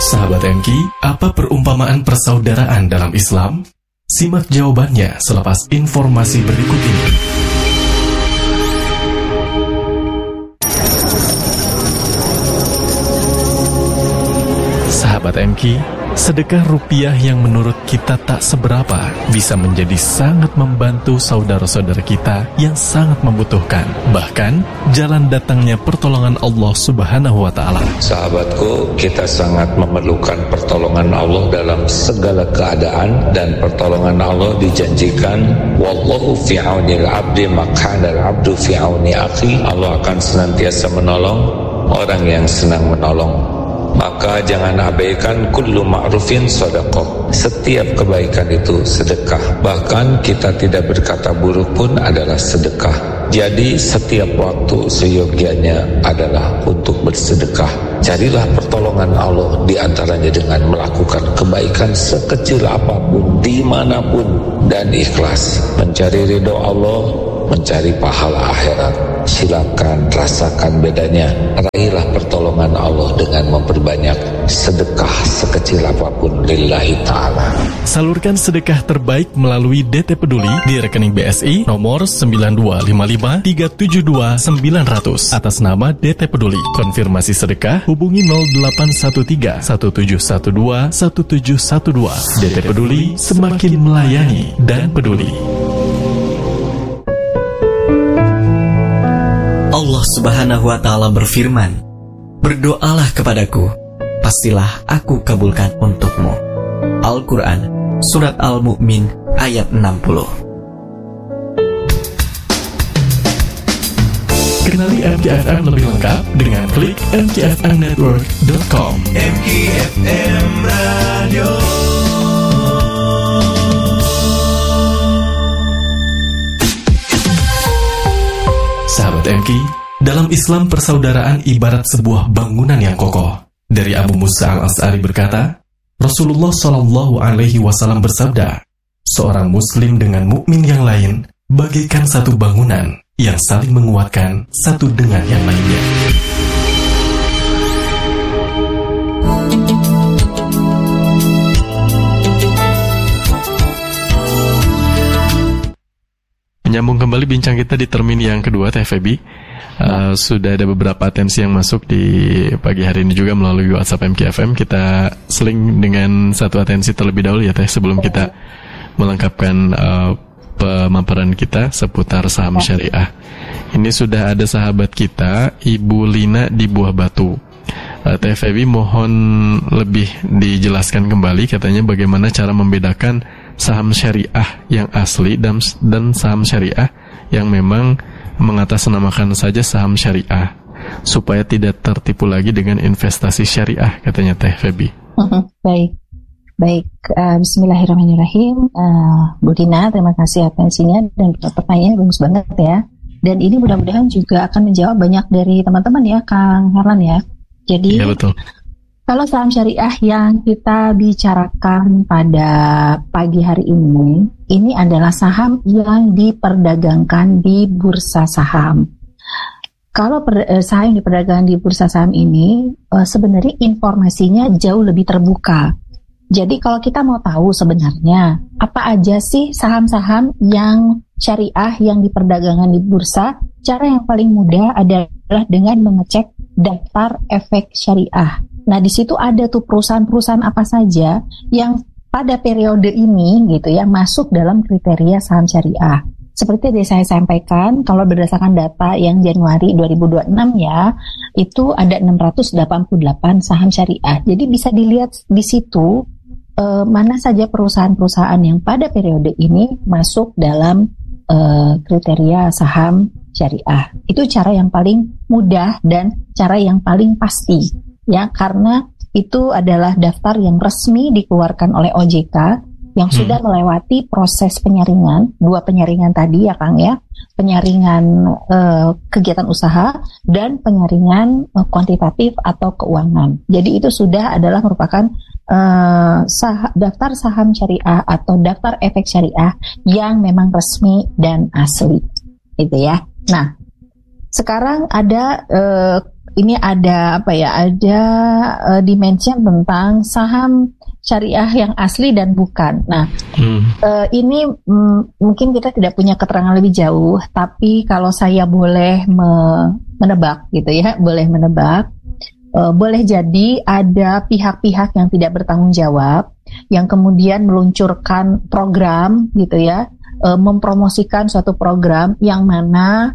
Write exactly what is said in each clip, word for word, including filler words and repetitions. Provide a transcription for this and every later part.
Sahabat M K, apa perumpamaan persaudaraan dalam Islam? Simak jawabannya selepas informasi berikut ini. Sahabat M K, sedekah rupiah yang menurut kita tak seberapa bisa menjadi sangat membantu saudara-saudara kita yang sangat membutuhkan. Bahkan, jalan datangnya pertolongan Allah Subhanahu wa Ta'ala. Sahabatku, kita sangat memerlukan pertolongan Allah dalam segala keadaan, dan pertolongan Allah dijanjikan, wallahu fi aunil abdi maq'anal abdu fi auni akhi. Allah akan senantiasa menolong orang yang senang menolong. Maka jangan abaikan kullu ma'rufin sedekah. Setiap kebaikan itu sedekah. Bahkan kita tidak berkata buruk pun adalah sedekah. Jadi setiap waktu seyogianya adalah untuk bersedekah. Carilah pertolongan Allah di antaranya dengan melakukan kebaikan sekecil apapun, dimanapun, dan ikhlas. Mencari ridho Allah, mencari pahala akhirat. Silakan rasakan bedanya. Raihlah pertolongan Allah dengan memperbanyak sedekah sekecil apapun lillahi ta'ala. Salurkan sedekah terbaik melalui D T Peduli di rekening B S I nomor sembilan dua lima lima tiga tujuh dua sembilan nol nol atas nama D T Peduli. Konfirmasi sedekah hubungi nol delapan satu tiga satu tujuh satu dua satu tujuh satu dua. D T Peduli, semakin melayani dan peduli. Allah Subhanahu wa Ta'ala berfirman, "Berdoalah kepadaku, pastilah aku kabulkan untukmu." Al-Quran, Surat Al-Mu'min, ayat enam puluh. Kenali M K F M lebih lengkap dengan klik m k f m network dot com. M K F M Radio. Sahabat M K, dalam Islam persaudaraan ibarat sebuah bangunan yang kokoh. Dari Abu Musa al-Asy'ari berkata, Rasulullah shallallahu alaihi wasallam bersabda, seorang muslim dengan mukmin yang lain bagaikan satu bangunan yang saling menguatkan satu dengan yang lainnya. Menyambung kembali bincang kita di termin yang kedua, Teh Febi. Uh, sudah ada beberapa atensi yang masuk di pagi hari ini juga melalui WhatsApp M K F M. Kita seling dengan satu atensi terlebih dahulu ya Teh, sebelum kita melengkapkan uh, pemaparan kita seputar saham syariah. Ini sudah ada sahabat kita, Ibu Lina di Buah Batu. uh, Teh Febi mohon lebih dijelaskan kembali, katanya bagaimana cara membedakan saham syariah yang asli dan, dan saham syariah yang memang mengatasnamakan saja saham syariah, supaya tidak tertipu lagi dengan investasi syariah, katanya Teh Febi. Baik, baik. Uh, Bismillahirrahmanirrahim. Uh, Bu Dina, terima kasih atensinya dan pertanyaannya bagus banget ya. Dan ini mudah-mudahan juga akan menjawab banyak dari teman-teman ya, Kang Herlan ya. Jadi, ya, betul. Kalau saham syariah yang kita bicarakan pada pagi hari ini, ini adalah saham yang diperdagangkan di bursa saham. Kalau per, eh, saham yang diperdagangkan di bursa saham ini, eh, sebenarnya informasinya jauh lebih terbuka. Jadi kalau kita mau tahu sebenarnya apa aja sih saham-saham yang syariah yang diperdagangkan di bursa, cara yang paling mudah adalah dengan mengecek daftar efek syariah. Nah, di situ ada tuh perusahaan-perusahaan apa saja yang pada periode ini gitu ya masuk dalam kriteria saham syariah. Seperti yang saya sampaikan, kalau berdasarkan data yang Januari dua ribu dua puluh enam ya, itu ada enam ratus delapan puluh delapan saham syariah. Jadi bisa dilihat di situ eh, mana saja perusahaan-perusahaan yang pada periode ini masuk dalam eh, kriteria saham syariah. Itu cara yang paling mudah dan cara yang paling pasti. Ya, karena itu adalah daftar yang resmi dikeluarkan oleh O J K yang hmm. sudah melewati proses penyaringan, dua penyaringan tadi ya Kang ya, penyaringan uh, kegiatan usaha dan penyaringan uh, kuantitatif atau keuangan. Jadi itu sudah adalah merupakan uh, sah- daftar saham syariah atau daftar efek syariah yang memang resmi dan asli, gitu ya. Nah, sekarang ada uh, ini ada apa ya? Ada uh, dimension tentang saham syariah yang asli dan bukan. Nah, hmm. uh, ini mm, mungkin kita tidak punya keterangan lebih jauh, tapi kalau saya boleh me- menebak gitu ya, boleh menebak, uh, boleh jadi ada pihak-pihak yang tidak bertanggung jawab, yang kemudian meluncurkan program gitu ya, uh, mempromosikan suatu program yang mana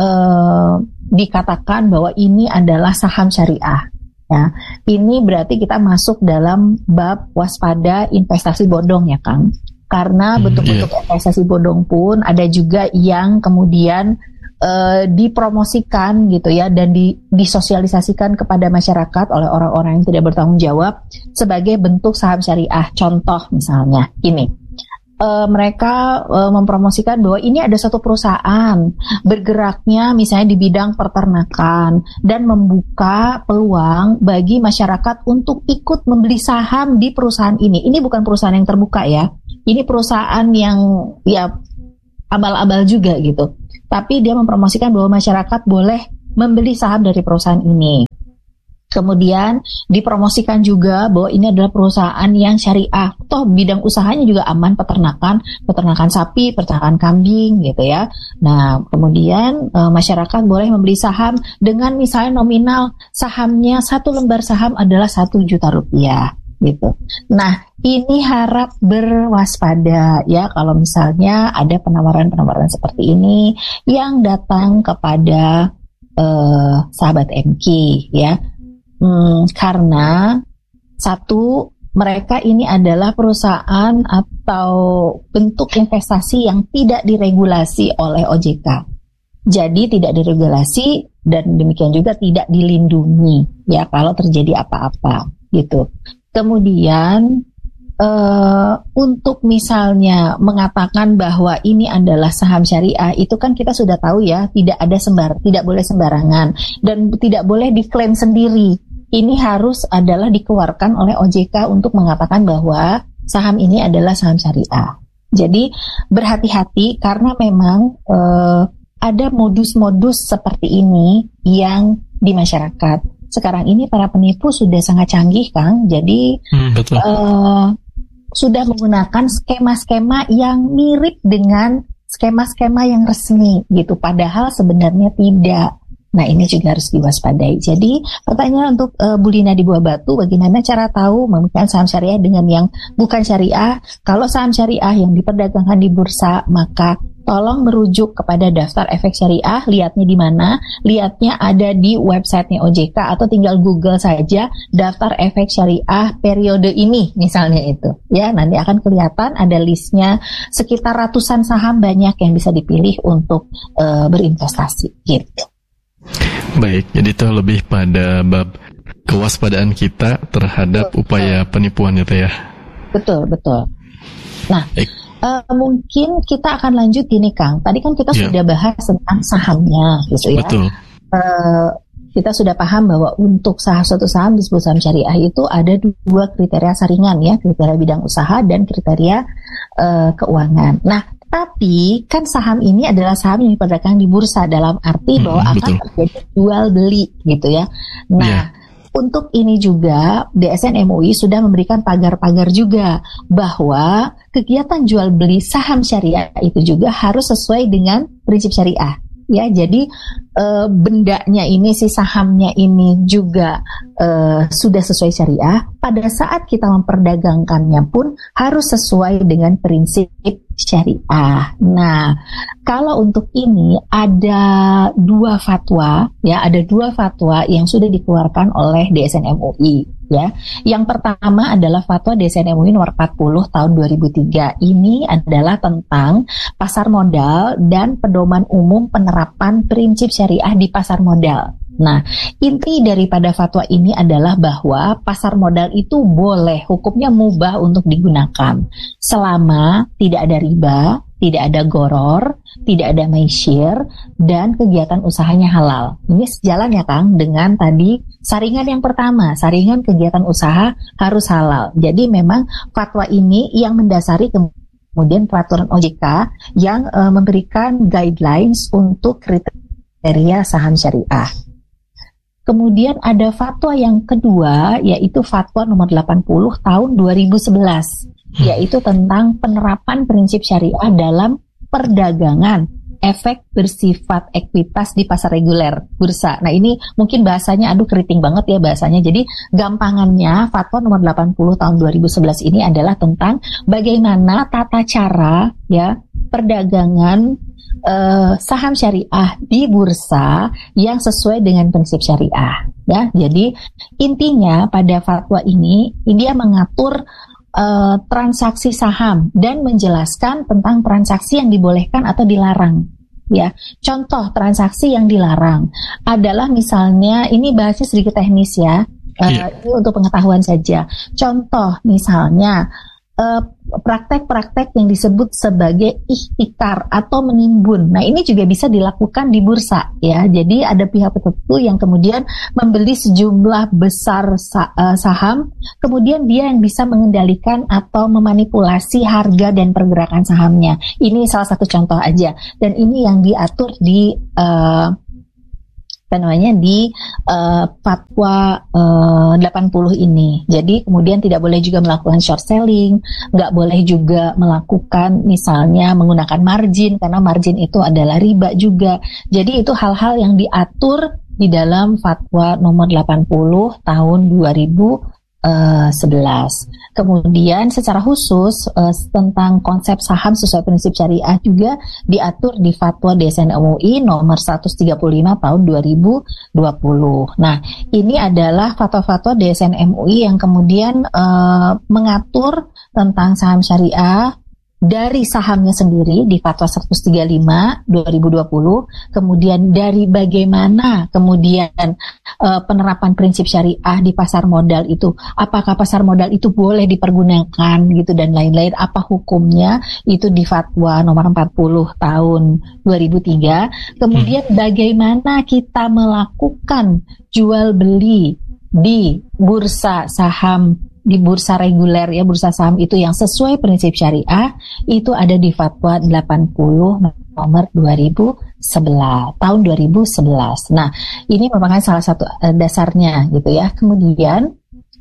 uh, dikatakan bahwa ini adalah saham syariah. Ya, ini berarti kita masuk dalam bab waspada investasi bodong ya Kang. Karena bentuk-bentuk hmm, yeah. investasi bodong pun ada juga yang kemudian uh, dipromosikan gitu ya dan di, disosialisasikan kepada masyarakat oleh orang-orang yang tidak bertanggung jawab sebagai bentuk saham syariah. Contoh misalnya ini. Uh, mereka uh, mempromosikan bahwa ini ada satu perusahaan bergeraknya misalnya di bidang peternakan dan membuka peluang bagi masyarakat untuk ikut membeli saham di perusahaan ini. Ini bukan perusahaan yang terbuka ya, ini perusahaan yang ya abal-abal juga gitu. Tapi dia mempromosikan bahwa masyarakat boleh membeli saham dari perusahaan ini. Kemudian dipromosikan juga bahwa ini adalah perusahaan yang syariah. Toh bidang usahanya juga aman, peternakan, peternakan sapi, peternakan kambing gitu ya. Nah, kemudian e, masyarakat boleh membeli saham dengan misalnya nominal sahamnya satu lembar saham adalah satu juta rupiah gitu. Nah, ini harap berwaspada ya kalau misalnya ada penawaran-penawaran seperti ini yang datang kepada e, sahabat M K ya. Hmm, karena satu, mereka ini adalah perusahaan atau bentuk investasi yang tidak diregulasi oleh O J K. Jadi tidak diregulasi dan demikian juga tidak dilindungi ya kalau terjadi apa-apa gitu. Kemudian uh, untuk misalnya mengatakan bahwa ini adalah saham syariah, itu kan kita sudah tahu ya, tidak ada sembar, tidak boleh sembarangan dan tidak boleh diklaim sendiri. Ini harus adalah dikeluarkan oleh O J K untuk mengatakan bahwa saham ini adalah saham syariah. Jadi berhati-hati karena memang uh, ada modus-modus seperti ini yang di masyarakat. Sekarang ini para penipu sudah sangat canggih, Kang. Jadi hmm, betul. Uh, sudah menggunakan skema-skema yang mirip dengan skema-skema yang resmi gitu. Padahal sebenarnya tidak. Nah, ini juga harus diwaspadai. Jadi pertanyaan untuk uh, Bu Lina di Buah Batu, bagaimana cara tahu membedakan saham syariah dengan yang bukan syariah? Kalau saham syariah yang diperdagangkan di bursa, maka tolong merujuk kepada daftar efek syariah. Lihatnya di mana? Lihatnya ada di websitenya O J K atau tinggal Google saja daftar efek syariah periode ini, misalnya itu. Ya, nanti akan kelihatan ada listnya sekitar ratusan saham banyak yang bisa dipilih untuk uh, berinvestasi. Gitu. Baik, jadi itu lebih pada bab kewaspadaan kita terhadap betul, upaya penipuan itu ya. Betul, betul. Nah, uh, mungkin kita akan lanjut gini Kang. Tadi kan kita ya. sudah bahas tentang sahamnya gitu ya. Betul. Uh, kita sudah paham bahwa untuk saham suatu saham disebut saham syariah itu ada dua kriteria saringan ya, kriteria bidang usaha dan kriteria uh, keuangan. Nah, tapi kan saham ini adalah saham yang diperdagangkan di bursa dalam arti bahwa hmm, akan terjadi jual beli gitu ya. Nah, yeah. untuk ini juga D S N M U I sudah memberikan pagar-pagar juga bahwa kegiatan jual beli saham syariah itu juga harus sesuai dengan prinsip syariah. Ya, jadi e, bendanya ini, si sahamnya ini juga e, sudah sesuai syariah. Pada saat kita memperdagangkannya pun harus sesuai dengan prinsip syariah. Nah, kalau untuk ini ada dua fatwa, ya ada dua fatwa yang sudah dikeluarkan oleh D S N M U I. Ya, yang pertama adalah fatwa D S N M U I nomor empat puluh tahun dua ribu tiga. Ini adalah tentang pasar modal dan pedoman umum penerapan prinsip syariah di pasar modal. Nah, inti daripada fatwa ini adalah bahwa pasar modal itu boleh, hukumnya mubah untuk digunakan selama tidak ada riba, tidak ada goror, tidak ada maisyir, dan kegiatan usahanya halal. Ini sejalan ya Kang dengan tadi saringan yang pertama, saringan kegiatan usaha harus halal. Jadi memang fatwa ini yang mendasari kemudian peraturan O J K yang uh, memberikan guidelines untuk kriteria saham syariah. Kemudian ada fatwa yang kedua, yaitu fatwa nomor delapan puluh tahun dua ribu sebelas, yaitu tentang penerapan prinsip syariah dalam perdagangan efek bersifat ekuitas di pasar reguler bursa. Nah, ini mungkin bahasanya aduh keriting banget ya bahasanya. Jadi gampangannya fatwa nomor delapan puluh tahun dua ribu sebelas ini adalah tentang bagaimana tata cara ya perdagangan eh, saham syariah di bursa yang sesuai dengan prinsip syariah ya. Jadi intinya pada fatwa ini dia mengatur Uh, transaksi saham dan menjelaskan tentang transaksi yang dibolehkan atau dilarang. Ya, contoh transaksi yang dilarang adalah misalnya, ini bahasnya sedikit teknis ya, uh, yeah. ini untuk pengetahuan saja. Contoh misalnya uh, praktek-praktek yang disebut sebagai ihtikar atau menimbun. Nah, ini juga bisa dilakukan di bursa ya. Jadi ada pihak tertentu yang kemudian membeli sejumlah besar saham, kemudian dia yang bisa mengendalikan atau memanipulasi harga dan pergerakan sahamnya. Ini salah satu contoh aja. Dan ini yang diatur di uh, apa namanya di uh, fatwa uh, delapan puluh ini. Jadi kemudian tidak boleh juga melakukan short selling, nggak boleh juga melakukan misalnya menggunakan margin, karena margin itu adalah riba juga. Jadi itu hal-hal yang diatur di dalam fatwa nomor delapan puluh tahun dua ribu sebelas. Kemudian secara khusus uh, tentang konsep saham sesuai prinsip syariah juga diatur di fatwa D S N M U I nomor seratus tiga puluh lima tahun dua ribu dua puluh. Nah, ini adalah fatwa-fatwa D S N M U I yang kemudian uh, mengatur tentang saham syariah dari sahamnya sendiri di fatwa seratus tiga puluh lima dua ribu dua puluh, kemudian dari bagaimana kemudian uh, penerapan prinsip syariah di pasar modal itu, apakah pasar modal itu boleh dipergunakan gitu dan lain-lain, apa hukumnya, itu di fatwa nomor empat puluh tahun dua ribu tiga. Kemudian bagaimana kita melakukan jual beli di bursa saham, di bursa reguler ya, bursa saham itu yang sesuai prinsip syariah, itu ada di fatwa delapan puluh nomor dua ribu sebelas tahun dua ribu sebelas. Nah, ini merupakan salah satu uh, dasarnya gitu ya. Kemudian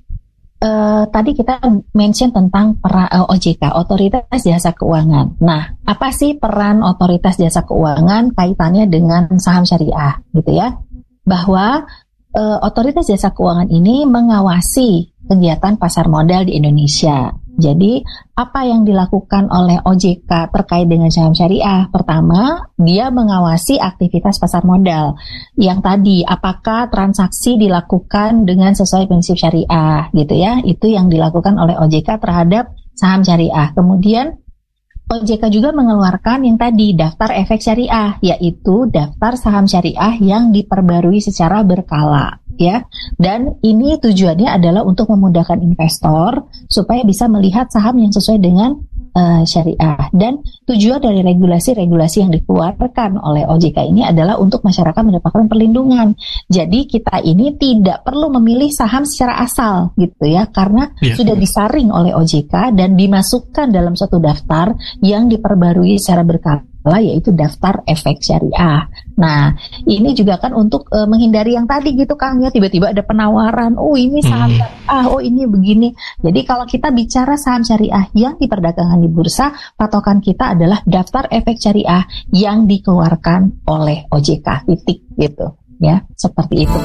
uh, tadi kita mention tentang peran uh, O J K, Otoritas Jasa Keuangan. Nah, apa sih peran Otoritas Jasa Keuangan kaitannya dengan saham syariah gitu ya? Bahwa uh, Otoritas Jasa Keuangan ini mengawasi kegiatan pasar modal di Indonesia. Jadi, apa yang dilakukan oleh O J K terkait dengan saham syariah? Pertama, dia mengawasi aktivitas pasar modal. Yang tadi, apakah transaksi dilakukan dengan sesuai prinsip syariah, gitu ya? Itu yang dilakukan oleh O J K terhadap saham syariah. Kemudian, O J K juga mengeluarkan yang tadi, daftar efek syariah, yaitu daftar saham syariah yang diperbarui secara berkala. Ya, dan ini tujuannya adalah untuk memudahkan investor supaya bisa melihat saham yang sesuai dengan uh, syariah. Dan tujuan dari regulasi-regulasi yang dikeluarkan oleh O J K ini adalah untuk masyarakat mendapatkan perlindungan. Jadi kita ini tidak perlu memilih saham secara asal gitu ya, karena yeah. sudah disaring oleh O J K dan dimasukkan dalam suatu daftar yang diperbarui secara berkala, yaitu daftar efek syariah. Nah, ini juga kan untuk uh, menghindari yang tadi gitu Kang ya, tiba-tiba ada penawaran, oh ini saham hmm. syariah, oh ini begini. Jadi kalau kita bicara saham syariah yang diperdagangkan di bursa, patokan kita adalah daftar efek syariah yang dikeluarkan oleh O J K, titik gitu ya, seperti itu.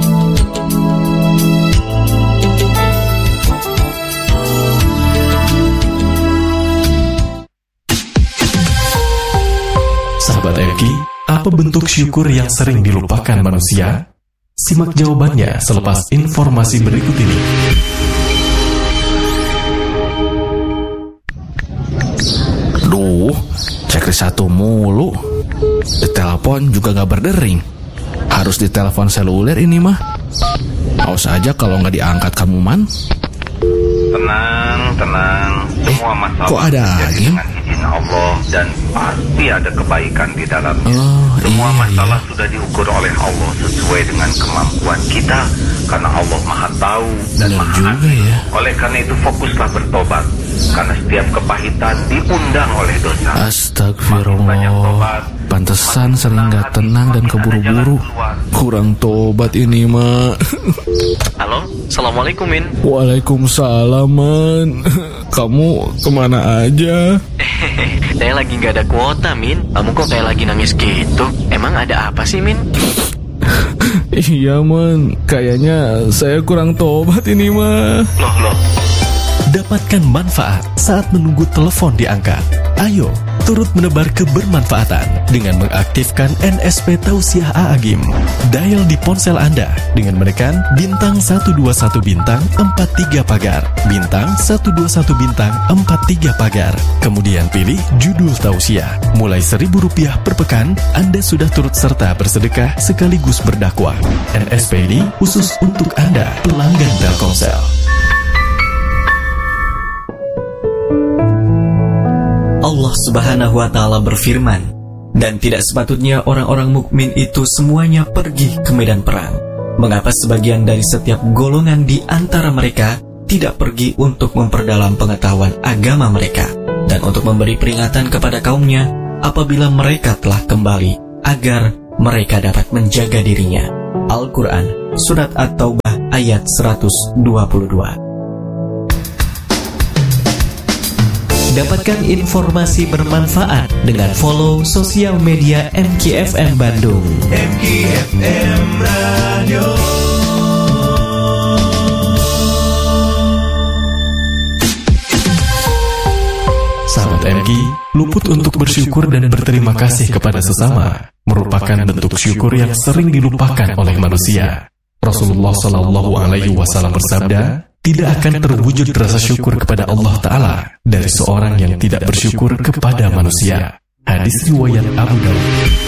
Sahabat M K, apa bentuk syukur yang sering dilupakan manusia? Simak jawabannya selepas informasi berikut ini. Duh, checklist satu mulu. Ditelepon juga gak berdering. Harus ditelepon seluler ini mah. Awas aja kalau gak diangkat kamu man. Tenang, tenang. Semua masalah kok ada angin? Allah dan pasti ada kebaikan di dalamnya. Oh, Semua iya, masalah iya. sudah diukur oleh Allah sesuai dengan kemampuan kita, karena Allah Maha Tahu dan Benar Maha juga Adil. ya. Oleh karena itu fokuslah bertobat, karena setiap kepahitan diundang oleh dosa. Astagfirullah. Pantesan sering gak tenang dan keburu-buru. Kurang tobat ini, Mak. Halo, Assalamualaikum, Min. Waalaikumsalam, Man. Kamu kemana aja? Saya lagi nggak ada kuota, Min. Kamu kok kayak lagi nangis gitu? Emang ada apa sih, Min? Iya, Man. Kayaknya saya kurang tobat ini, mah. Loh, loh. Dapatkan manfaat saat menunggu telepon diangkat. Ayo, turut menebar kebermanfaatan dengan mengaktifkan N S P Tausiah A'agim. Dial di ponsel Anda dengan menekan bintang satu dua satu bintang empat tiga pagar, bintang satu dua satu bintang empat tiga pagar. Kemudian pilih judul Tausiah. Mulai seribu rupiah per pekan, Anda sudah turut serta bersedekah sekaligus berdakwah. N S P ini khusus untuk Anda, pelanggan Telkomsel. Allah Subhanahu wa Ta'ala berfirman, dan tidak sepatutnya orang-orang mukmin itu semuanya pergi ke medan perang. Mengapa sebagian dari setiap golongan di antara mereka tidak pergi untuk memperdalam pengetahuan agama mereka dan untuk memberi peringatan kepada kaumnya apabila mereka telah kembali, agar mereka dapat menjaga dirinya. Al-Quran, Surat At-Taubah ayat seratus dua puluh dua. Dapatkan informasi bermanfaat dengan follow sosial media M K F M Bandung. M K F M Radio. Sahabat M K, luput untuk bersyukur dan berterima kasih kepada sesama merupakan bentuk syukur yang sering dilupakan oleh manusia. Rasulullah Shallallahu Alaihi Wasallam bersabda, tidak akan terwujud rasa syukur kepada Allah Ta'ala dari seorang yang tidak bersyukur kepada manusia. Hadis riwayat Abu Dawud.